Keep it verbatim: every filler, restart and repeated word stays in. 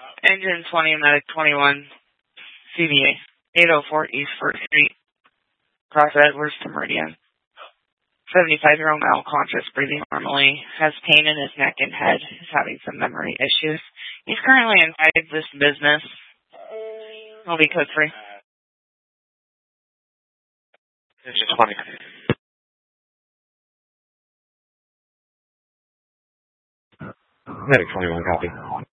Engine twenty, Medic twenty-one, C V A, eight oh four East First Street, Cross Edwards to Meridian. seventy-five-year-old male, conscious, breathing normally, has pain in his neck and head, is having some memory issues. He's currently inside this business. He'll be code free. Engine twenty. Medic twenty-one, copy.